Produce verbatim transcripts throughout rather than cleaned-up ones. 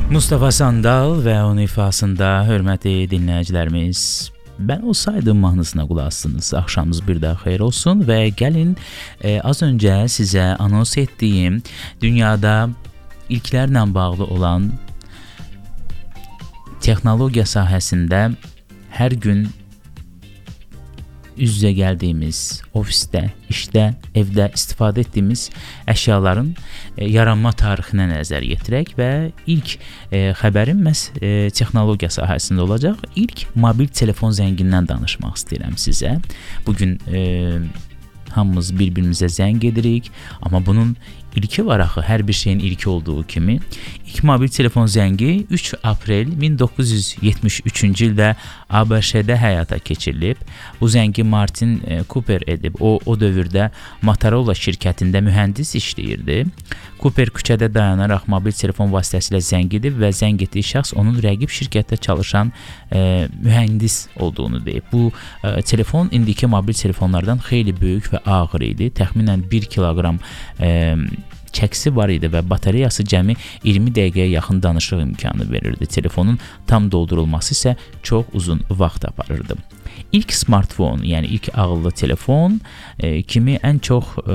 Mustafa Sandal və onun ifasında hörmətli dinləyicilərimiz, mən olsaydım mahnısına qulaq asdınız. Axşamınız bir daha xeyir olsun və gəlin e, az öncə sizə anons etdiyim dünyada ilklərlə bağlı olan texnologiya sahəsində hər gün üz-üzə gəldiyimiz, ofisdə, işdə, evdə istifadə etdiyimiz əşyaların e, yaranma tarixinə nəzər yetirək və ilk e, xəbərim məhz e, texnologiya sahəsində olacaq. İlk mobil telefon zəngindən danışmaq istəyirəm sizə. Bugün e, hamımız bir-birimizə zəng edirik, amma bunun ilki var axı, hər bir şeyin ilki olduğu kimi. İlk mobil telefon zəngi üç aprel min doqquz yüz yetmiş üçüncü ildə A B Ş-də həyata keçirilib. Bu zəngi Martin e, Cooper edib. O, o dövrdə Motorola şirkətində mühəndis işləyirdi. Cooper küçədə dayanaraq mobil telefon vasitəsilə zəng edib və zəng etdiyi şəxs onun rəqib şirkətdə çalışan e, mühəndis olduğunu deyib. Bu e, telefon indiki mobil telefonlardan xeyli böyük və ağır idi. Təxminən bir kiloqram e, çəkisi var idi və batareyası cəmi iyirmi dəqiqəyə yaxın danışıq imkanı verirdi. Telefonun tam doldurulması isə çox uzun vaxt aparırdı. İlk smartfon, yəni ilk ağıllı telefon e, kimi ən çox e,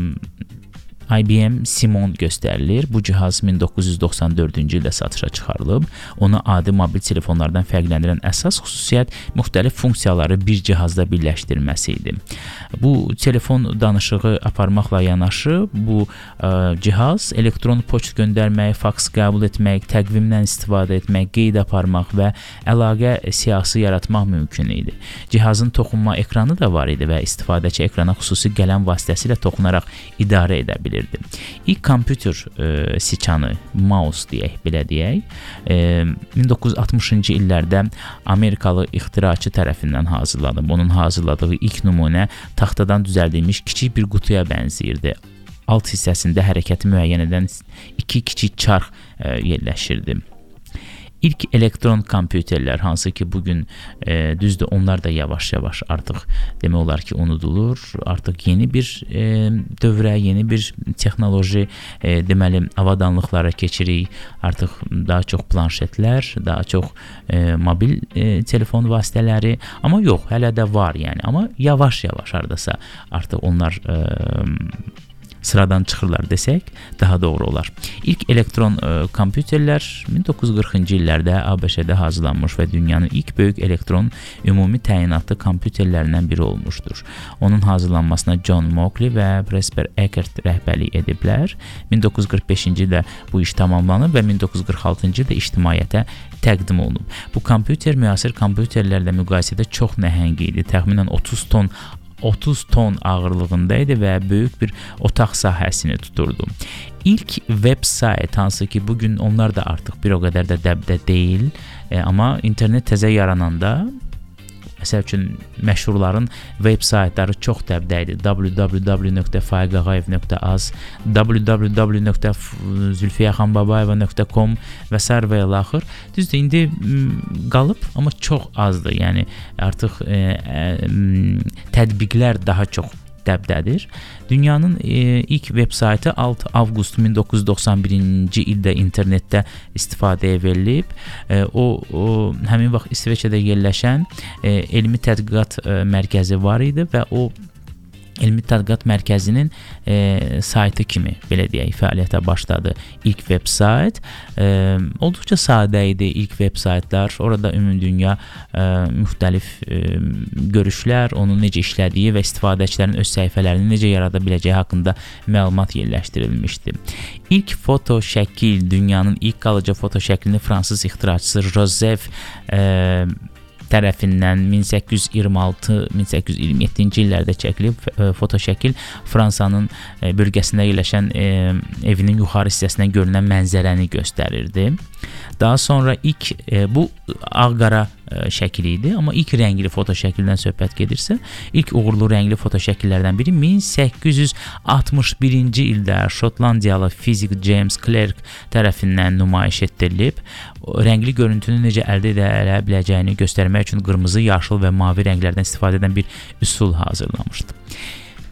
I B M Simon göstərilir. Bu cihaz min doqquz yüz doxsan dördüncü ildə satışa çıxarılıb. Onu adi mobil telefonlardan fərqləndirən əsas xüsusiyyət müxtəlif funksiyaları bir cihazda birləşdirməsi idi. Bu telefon danışığı aparmaqla yanaşı, bu ə, cihaz elektron poçt göndərmək, faks qəbul etmək, təqvimdən istifadə etmək, qeyd aparmaq və əlaqə siyahısı yaratmaq mümkün idi. Cihazın toxunma ekranı da var idi və istifadəçi ekrana xüsusi qələm vasitəsilə toxunaraq idarə edə bilir. İlk kompüter e, siçanı, mouse deyək, belə deyək, e, min doqquz yüz altmışıncı illərdə Amerikalı ixtiraçı tərəfindən hazırlanıb. Onun hazırladığı ilk nümunə taxtadan düzəldilmiş kiçik bir qutuya bənzəyirdi. Alt hissəsində hərəkəti müəyyən edən iki kiçik çarx e, yerləşirdi. İlk elektron kompüterlər, hansı ki bugün e, düzdür, onlar da yavaş-yavaş artıq demək olar ki unudulur. Artıq yeni bir e, dövrə, yeni bir texnoloji e, deməli avadanlıqlara keçirik. Artıq daha çox planşetlər, daha çox e, mobil e, telefon vasitələri, amma yox, hələ də var yəni. Amma yavaş-yavaş hardasa artıq onlar e, sıradan çıxırlar desək daha doğru olar. İlk elektron e, kompüterlər min doqquz yüz qırxıncı illərdə A B Ş-də hazırlanmış və dünyanın ilk böyük elektron ümumi təyinatlı kompüterlərindən biri olmuşdur. Onun hazırlanmasına John Mauchly və Presper Eckert rəhbərlik ediblər. min doqquz yüz qırx beşinci ildə bu iş tamamlanıb və min doqquz yüz qırx altıncı ildə ictimaiyyətə təqdim olunub. Bu kompüter müasir kompüterlərlə müqayisədə çox nəhəng idi. Təxminən otuz ton otuz ton ağırlığında idi və böyük bir otaq sahəsini tuturdu. İlk web sayt, hansı ki bugün onlar da artıq bir o qədər də dəbdə deyil, e, amma internet təzə yarananda məsəl üçün məşhurların web saytları çox dəbdə idi. w w w nöqtə faiqağayev nöqtə az, w w w nöqtə zulfiyaxanbabayeva nöqtə com və s. və ilaxır. Düzdür, indi qalıb, amma çox azdır. Yəni artıq e, e, tətbiqlər daha çox dəbdədir. Dünyanın e, ilk web saytı altı avqust min doqquz yüz doxsan birinci ildə internetdə istifadəyə verilib. E, o, o həmin vaxt İsveçrədə yerləşən e, elmi tədqiqat e, mərkəzi var idi və o elmi tədqiqat mərkəzinin e, saytı kimi, belə deyək, fəaliyyətə başladı ilk web sayt. E, olduqca sadə idi ilk web saytlar. Orada ümumdünya e, müxtəlif e, görüşlər, onun necə işlədiyi və istifadəçilərin öz səhifələrini necə yarada biləcəyi haqqında məlumat yerləşdirilmişdi. İlk foto şəkil, dünyanın ilk qalıcı foto şəklini fransız ixtiraçısı Joseph e, tərəfindən min səkkiz yüz iyirmi altı min səkkiz yüz iyirmi yeddinci illərdə çəkilib. Foto şəkil Fransanın bölgəsində yerləşən evinin yuxarı hissəsindən görünən mənzərəni göstərirdi. Daha sonra ilk bu ağ-qara şəkil idi, amma ilk rəngli foto şəkildən söhbət gedirsə, ilk uğurlu rəngli foto şəkillərdən biri min səkkiz yüz altmış birinci ildə Şotlandiyalı fizik James Clerk tərəfindən nümayiş etdirilib. Rəngli görüntünü necə əldə edə biləcəyini göstərmək üçün qırmızı, yaşıl və mavi rənglərdən istifadə edən bir üsul hazırlamışdı.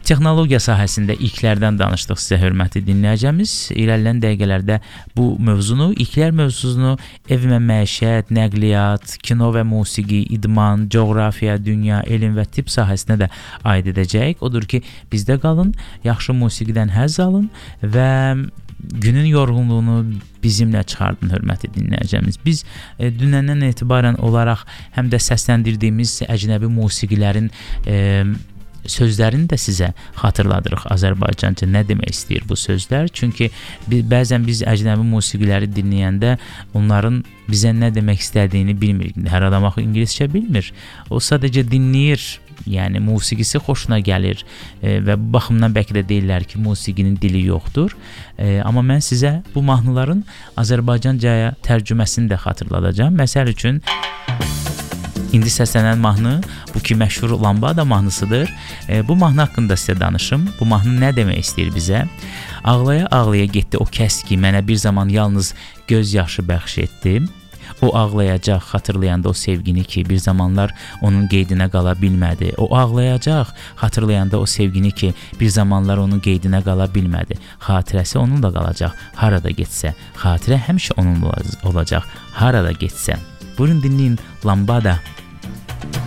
Texnologiya sahəsində ilklərdən danışdıq sizə, hörmətli dinləyicimiz. İrəliləyən dəqiqələrdə bu mövzunu, ilklər mövzusunu ev və məişət, nəqliyyat, kino və musiqi, idman, coğrafiya, dünya, elm və tibb sahəsinə də aid edəcəyik. Odur ki, bizdə qalın, yaxşı musiqidən həzz alın və günün yorğunluğunu bizimlə çıxardın, hörmətli dinləyicimiz. Biz e, dünəndən etibarən olaraq həm də səsləndirdiyimiz əcnəbi musiqilərin e, sözlərini də sizə xatırladırıq. Azərbaycanca nə demək istəyir bu sözlər? Çünki biz, bəzən biz əcnəbi musiqiləri dinləyəndə onların bizə nə demək istədiyini bilmirik. Hər adam axı ingiliscə bilmir. O sadəcə dinləyir. Yəni musiqisi xoşuna gəlir e, və bu baxımdan bəlkə də deyirlər ki, musiqinin dili yoxdur. E, amma mən sizə bu mahnıların Azərbaycancaya tərcüməsini də xatırladacağam. Məsəl üçün indi səslənən mahnı bu ki məşhur Lambada mahnısıdır. E, bu mahnı haqqında sizə danışım. Bu mahnı nə demək istəyir bizə? Ağlaya-ağlaya getdi o kəs ki, mənə bir zaman yalnız göz yaşı bəxş etdi. O ağlayacaq xatırlayanda o sevgini ki, bir zamanlar onun qeydinə qala bilmədi. O ağlayacaq xatırlayanda o sevgini ki, bir zamanlar onun qeydinə qala bilmədi. Xatirəsi onunla qalacaq, harada getsə. Xatirə həmişə onunla olacaq, harada getsə. Buyurun dinləyin Lambada.